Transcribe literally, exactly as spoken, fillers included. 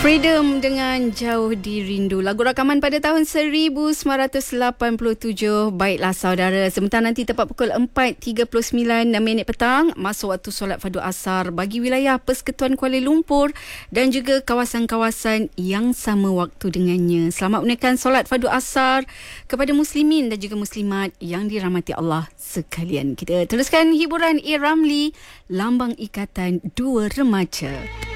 Freedom dengan Jauh Dirindu. Lagu rakaman pada tahun seribu sembilan ratus lapan puluh tujuh. Baiklah saudara, sebentar nanti tepat pukul empat tiga puluh sembilan minit petang, masuk waktu solat fardu asar bagi wilayah Persekutuan Kuala Lumpur dan juga kawasan-kawasan yang sama waktu dengannya. Selamat menunaikan solat fardu asar kepada muslimin dan juga muslimat yang dirahmati Allah sekalian. Kita teruskan hiburan A. Ramli, Lambang Ikatan Dua Remaja.